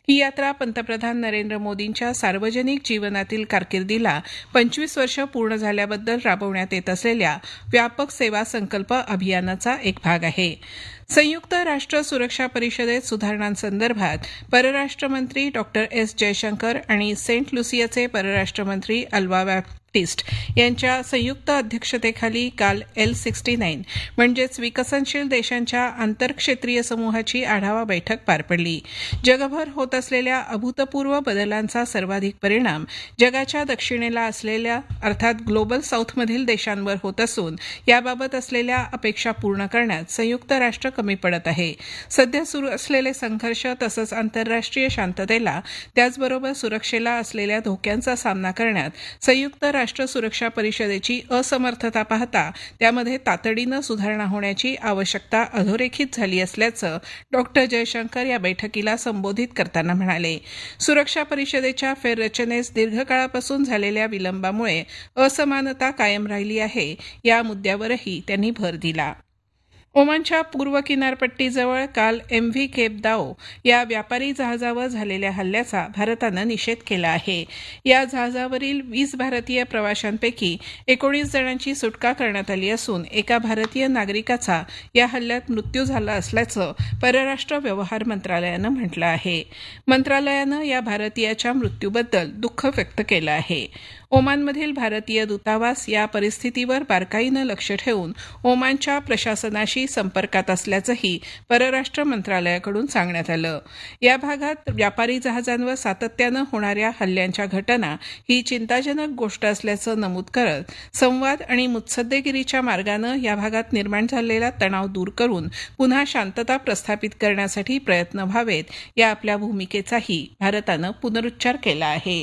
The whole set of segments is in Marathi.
ही यात्रा पंतप्रधान नरेंद्र मोदींच्या सार्वजनिक जीवनातील कारकिर्दीला 25 वर्ष पूर्ण झाल्याबद्दल राबवण्यात येत असलेल्या व्यापक सेवा संकल्प अभियानाचा एक भाग आहे. संयुक्त राष्ट्र सुरक्षा परिषदेत सुधारणांसंदर्भात परराष्ट्र मंत्री डॉक्टर एस जयशंकर आणि सेंट लुसियाचे परराष्ट्र मंत्री अल्वा बॅप्टिस्ट यांच्या संयुक्त अध्यक्षतेखाली काल L69 म्हणजेच विकसनशील देशांच्या आंतरक्षेत्रीय समूहाची आढावा बैठक पार पडली. जगभर होत असलेल्या अभूतपूर्व बदलांचा सर्वाधिक परिणाम जगाच्या दक्षिणेला असलेल्या अर्थात ग्लोबल साऊथमधील देशांवर होत असून याबाबत असलेल्या अपेक्षा पूर्ण करण्यात संयुक्त राष्ट्र कमी पडत आहे. सध्या सुरू असलेले संघर्ष तसंच आंतरराष्ट्रीय शांततेला त्याचबरोबर सुरक्षेला असलेल्या धोक्यांचा सामना करण्यात संयुक्त राष्ट्र सुरक्षा परिषदेची असमर्थता पाहता त्यामध्ये तातडीनं सुधारणा होण्याची आवश्यकता अधोरेखित झाली असल्याचं डॉक्टर जयशंकर या बैठकीला संबोधित करताना म्हणाले. सुरक्षा परिषदेच्या फेररचनेस दीर्घकाळापासून झालेल्या विलंबामुळे असमानता कायम राहिली आहे या मुद्द्यावरही त्यांनी भर दिला. ओमानच्या पूर्व किनारपट्टीजवळ काल MV केप दाओ या व्यापारी जहाजावर झालेल्या हल्ल्याचा भारतानं निषेध केला आहे. या जहाजावरील 20 भारतीय प्रवाशांपैकी 19 जणांची सुटका करण्यात आली असून एका भारतीय नागरिकाचा या हल्ल्यात मृत्यू झाला असल्याचं परराष्ट्र व्यवहार मंत्रालयानं म्हटलं आहे. मंत्रालयानं या भारतीयाच्या मृत्यूबद्दल दुःख व्यक्त केलं आहे. ओमानमधील भारतीय दूतावास या परिस्थितीवर बारकाईनं लक्ष ठेवून ओमानच्या प्रशासनाशी संपर्कात असल्याचंही परराष्ट्र मंत्रालयाकडून सांगण्यात आलं. या भागात व्यापारी जहाजांवर सातत्यानं होणाऱ्या हल्ल्यांच्या घटना ही चिंताजनक गोष्ट असल्याचं नमूद करत संवाद आणि मुत्सद्देगिरीच्या मार्गानं या भागात निर्माण झालेला तणाव दूर करून पुन्हा शांतता प्रस्थापित करण्यासाठी प्रयत्न व्हावेत या आपल्या भूमिकेचाही भारतानं पुनरुच्चार केला आहे.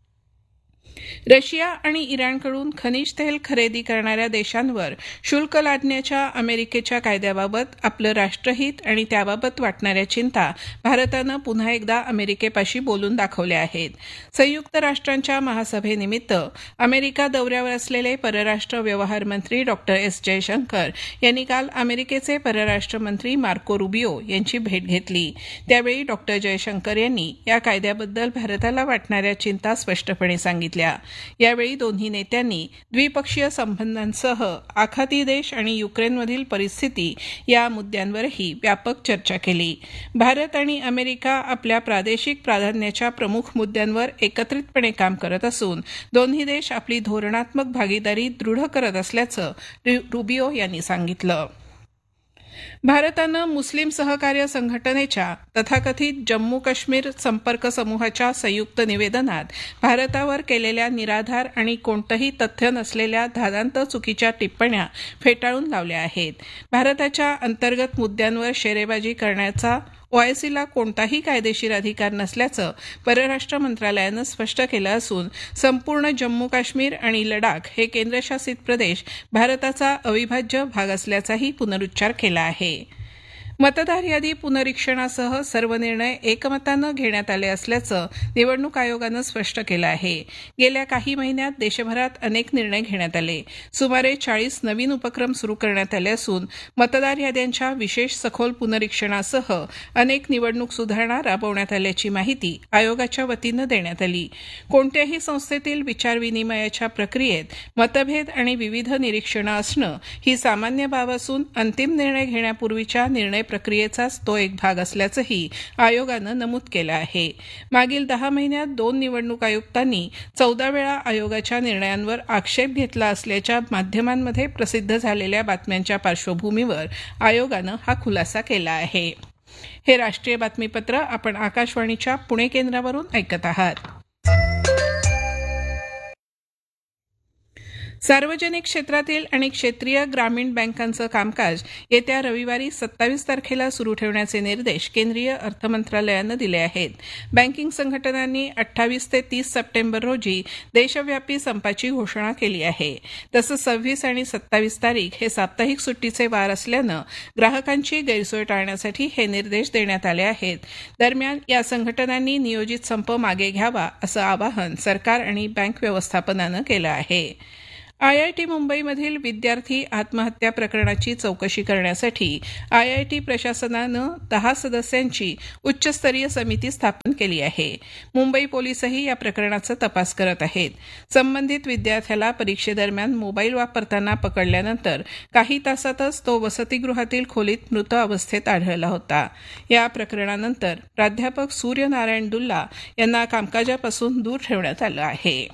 रशिया आणि इराणकडून खनिज तेल खरेदी करणाऱ्या देशांवर शुल्क लादण्याच्या अमेरिकेच्या कायद्याबाबत आपलं राष्ट्रहित आणि त्याबाबत वाटणाऱ्या चिंता भारतानं पुन्हा एकदा अमेरिकेपाशी बोलून दाखवल्या आहेत. संयुक्त राष्ट्रांच्या महासभेनिमित्त अमेरिका दौऱ्यावर असलेले परराष्ट्र व्यवहार मंत्री डॉक्टर एस जयशंकर यांनी काल अमेरिकेचे परराष्ट्र मंत्री मार्को रुबियो यांची भेट घेतली. त्यावेळी डॉक्टर जयशंकर यांनी या कायद्याबद्दल भारताला वाटणाऱ्या चिंता स्पष्टपणे सांगितल्या. यावेळी दोन्ही नेत्यांनी द्विपक्षीय संबंधांसह आखाती देश आणि युक्रेनमधील परिस्थिती या मुद्द्यांवरही व्यापक चर्चा केली. भारत आणि अमेरिका आपल्या प्रादेशिक प्राधान्याच्या प्रमुख मुद्द्यांवर एकत्रितपणे काम करत असून दोन्ही देश आपली धोरणात्मक भागीदारी दृढ करत असल्याचं रुबियो यांनी सांगितलं. भारतानं मुस्लिम सहकार्य संघटनेच्या तथाकथित जम्मू काश्मीर संपर्क समूहाच्या संयुक्त निवेदनात भारतावर केलेल्या निराधार आणि कोणतंही तथ्य नसलेल्या धादांत चुकीच्या टिप्पण्या फेटाळून लावल्या आहेत. भारताच्या अंतर्गत मुद्द्यांवर शेरेबाजी करण्याचा OICला कोणताही कायदेशीर अधिकार नसल्याचं परराष्ट्र मंत्रालयानं स्पष्ट केलं असून संपूर्ण जम्मू काश्मीर आणि लडाख हे केंद्रशासित प्रदेश भारताचा अविभाज्य भाग असल्याचाही पुनरुच्चार केला आहे. मतदार यादी पुनरीक्षणासह सर्व निर्णय एकमतानं घेण्यात आले असल्याचं निवडणूक आयोगानं स्पष्ट केलं आहे. गेल्या काही महिन्यात देशभरात अनेक निर्णय घेण्यात आले. सुमारे 40 नवीन उपक्रम सुरू करण्यात आले असून मतदार याद्यांच्या विशेष सखोल पुनरीक्षणासह अनेक निवडणूक सुधारणा राबवण्यात आल्याची माहिती आयोगाच्या वतीनं देण्यात आली. कोणत्याही संस्थेतील विचारविनिमयाच्या प्रक्रियेत मतभेद आणि विविध निरीक्षणं असणं ही सामान्य बाब असून अंतिम निर्णय घेण्यापूर्वीच्या निर्णय प्रक्रियेचाच तो एक भाग असल्याचंही आयोगानं नमूद केलं आहे. मागील 10 महिन्यात 2 निवडणूक आयुक्तांनी 14 वेळा आयोगाच्या निर्णयांवर आक्षेप घेतला असल्याच्या माध्यमांमध्ये प्रसिद्ध झालेल्या बातम्यांच्या पार्श्वभूमीवर आयोगानं हा खुलासा केला आहे. हे राष्ट्रीय बातमीपत्र आपण आकाशवाणीच्या पुणे केंद्रावरून ऐकत आहात. सार्वजनिक क्षेत्रातील आणि क्षेत्रीय ग्रामीण बँकांचं कामकाज येत्या रविवारी 27 तारखेला सुरू ठेवण्याचे निर्देश केंद्रीय अर्थ मंत्रालयानं दिले आहेत. बँकिंग संघटनांनी 28 ते 30 सप्टेंबर रोजी देशव्यापी संपाची घोषणा केली आहे. तसंच 26 आणि 27 तारीख हे साप्ताहिक सुट्टीचे वार असल्यानं ग्राहकांची गैरसोय टाळण्यासाठी हे निर्देश देण्यात आले आहेत. दरम्यान या संघटनांनी नियोजित संप मागे घ्यावा असं आवाहन सरकार आणि बँक व्यवस्थापनानं केलं आहे. IIT मुंबईमधील विद्यार्थी आत्महत्या प्रकरणाची चौकशी करण्यासाठी IIT प्रशासनानं 10 सदस्यांची उच्चस्तरीय समिती स्थापन केली आहे. मुंबई पोलीसही या प्रकरणाचा तपास करत आहेत. संबंधित विद्यार्थ्याला परीक्षेदरम्यान मोबाईल वापरताना पकडल्यानंतर काही तासातच तो वसतिगृहातील खोलीत मृत अवस्थेत आढळला होता. या प्रकरणानंतर प्राध्यापक सूर्यनारायण दुल्ला यांना कामकाजापासून दूर ठेवण्यात आलं आहे.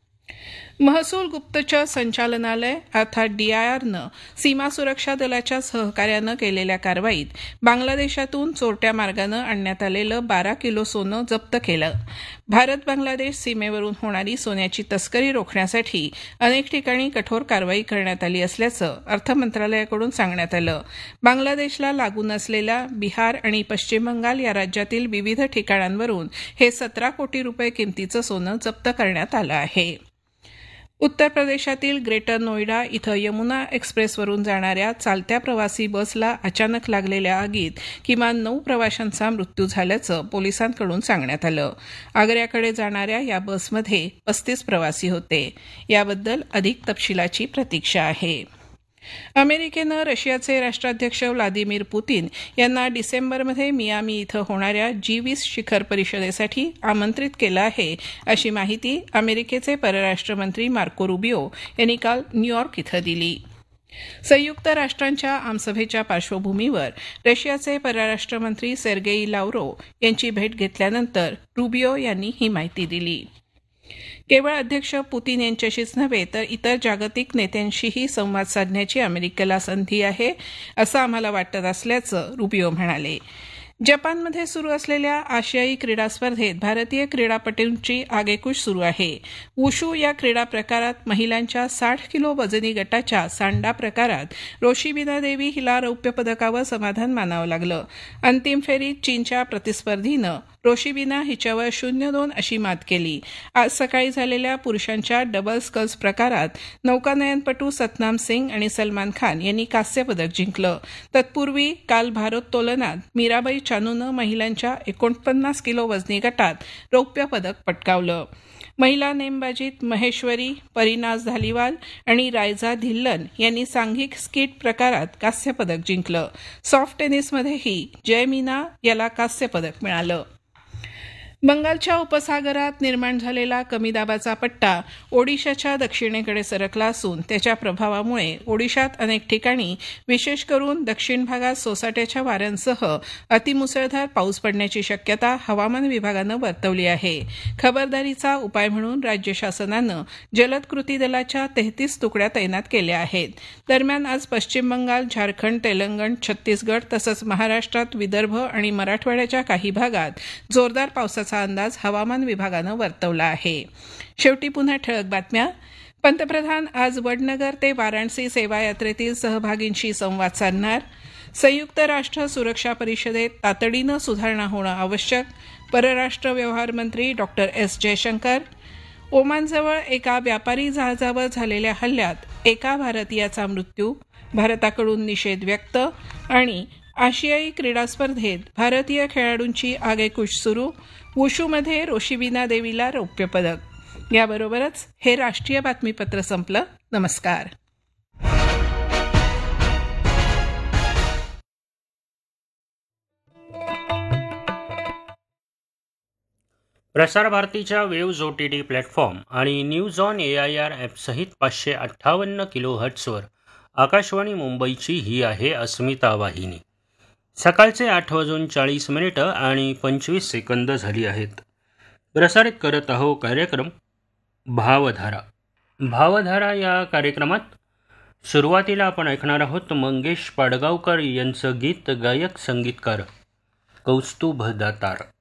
महसूल गुप्तचर संचालनालय अर्थात DIRनं सीमा सुरक्षा दलाच्या सहकार्यानं केलेल्या कारवाईत बांगलादेशातून चोरट्या मार्गानं आणण्यात आलेलं 12 किलो सोनं जप्त केलं. भारत बांगलादेश सीमेवरून होणारी सोन्याची तस्करी रोखण्यासाठी अनेक ठिकाणी कठोर कारवाई करण्यात आली असल्याचं अर्थ मंत्रालयाकडून सांगण्यात आलं. बांगलादेशला लागून असलेल्या बिहार आणि पश्चिम बंगाल या राज्यातील विविध ठिकाणांवरून हे 17 कोटी रुपये किमतीचं सोनं जप्त करण्यात आलं आहे. उत्तर प्रदेशातील ग्रेटर नोएडा इथं यमुना एक्सप्रेसवरून जाणाऱ्या चालत्या प्रवासी बसला अचानक लागलेल्या आगीत किमान 9 प्रवाशांचा मृत्यू झाल्याचं पोलिसांकडून सांगण्यात आलं. आग्र्याकडे जाणाऱ्या या बसमध्ये 35 प्रवासी होते. याबद्दल अधिक तपशिलाची प्रतीक्षा आहे. अमेरिकेनं रशियाचे राष्ट्राध्यक्ष व्लादिमीर पुतीन यांना डिसेंबरमध्ये मियामी इथं होणाऱ्या G20 शिखर परिषदेसाठी आमंत्रित केलं आहे, अशी माहिती अमेरिकेचे परराष्ट्र मंत्री मार्को रुबियो यांनी काल न्यूयॉर्क इथं दिली. संयुक्त राष्ट्रांच्या आमसभेच्या पार्श्वभूमीवर रशियाचे परराष्ट्र मंत्री सेर्गेई लाव्रोव्ह यांची भेट घेतल्यानंतर रुबियो यांनी ही माहिती दिली. केवळ अध्यक्ष पुतीन यांच्याशीच नव्हे तर इतर जागतिक नेत्यांशीही संवाद साधण्याची अमेरिकेला संधी आहे, असं आम्हाला वाटत असल्याचं रुबियो म्हणाले. जपानमध्ये सुरू असलेल्या आशियाई क्रीडा स्पर्धेत भारतीय क्रीडापटूंची आगेकूच सुरू आहे. वुशू या क्रीडा प्रकारात महिलांच्या 60 किलो वजनी गटाच्या सांडा प्रकारात रोशिबिना देवी हिला रौप्य पदकावर समाधान मानावं लागलं. अंतिम फेरीत चीनच्या प्रतिस्पर्धीनं रोशिबिना हिच्यावर 0-2 अशी मात केली. आज सकाळी झालेल्या पुरुषांच्या डबल स्कल्स प्रकारात नौकानयनपटू सतनाम सिंग आणि सलमान खान यांनी कांस्य पदक जिंकलं. तत्पूर्वी काल भारोत्तोलनात मीराबाई चानूनं महिलांच्या 49 किलो वजनी गटात रौप्य पदक पटकावलं. महिला नेमबाजीत महेश्वरी, परिनाज धालीवाल आणि रायझा धिल्लन यांनी सांघिक स्कीट प्रकारात कांस्य पदक जिंकलं. सॉफ्ट टेनिसमध्येही जयमीना याला कांस्य पदक मिळालं. बंगालच्या उपसागरात निर्माण झालेला कमी दाबाचा पट्टा ओडिशाच्या दक्षिणेकडे सरकला असून त्याच्या प्रभावामुळे ओडिशात अनेक ठिकाणी विशेष करून दक्षिण भागात सोसाट्याच्या वाऱ्यांसह अतिमुसळधार पाऊस पडण्याची शक्यता हवामान विभागानं वर्तवली आहे. खबरदारीचा उपाय म्हणून राज्य शासनानं जलद कृती दलाच्या 33 तुकड्या तैनात केल्या आहेत. दरम्यान आज पश्चिम बंगाल, झारखंड, तेलंगण, छत्तीसगड तसंच महाराष्ट्रात विदर्भ आणि मराठवाड्याच्या काही भागात जोरदार पावसाचा अंदाज हवामान विभागानं वर्तवला आहे. शेवटी पुन्हा ठळक बातम्या. पंतप्रधान आज वडनगर ते वाराणसी सेवा यात्रेतील सहभागींशी संवाद साधणार. संयुक्त राष्ट्र सुरक्षा परिषदेत तातडीनं सुधारणा होणं आवश्यक. परराष्ट्र व्यवहार मंत्री डॉक्टर S जयशंकर. ओमानजवळ एका व्यापारी जहाजावर झालेल्या हल्ल्यात एका भारतीयाचा मृत्यू, भारताकडून निषेध व्यक्त. आणि आशियाई क्रीडा स्पर्धेत भारतीय खेळाडूंची आगेकूच सुरू. वुशूमध्ये रोशिबिना देवीला रौप्य पदक. याबरोबरच हे राष्ट्रीय बातमीपत्र संपलं. नमस्कार. प्रसार भारतीच्या वेव्ज OTT प्लॅटफॉर्म आणि न्यूज ऑन AIR ॲपसहित 558 किलोहर्ट्झवर आकाशवाणी मुंबईची ही आहे अस्मिता वाहिनी. सकाळचे 8:40 आणि 25 सेकंद झाली आहेत. प्रसारित करत आहो कार्यक्रम भावधारा. भावधारा या कार्यक्रमात सुरुवातीला आपण ऐकणार आहोत मंगेश पाडगावकर यांचं गीत. गायक संगीतकार कौस्तुभ दातार.